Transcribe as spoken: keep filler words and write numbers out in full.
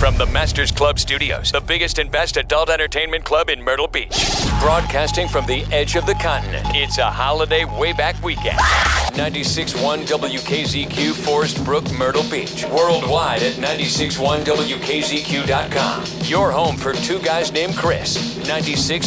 From the Masters Club Studios, the biggest and best adult entertainment club in Myrtle Beach. Broadcasting from the edge of the continent, it's a holiday way-back weekend. ninety-six point one W K Z Q, Forest Brook, Myrtle Beach. Worldwide at ninety-six point one W K Z Q dot com. Your home for two guys named Chris. ninety-six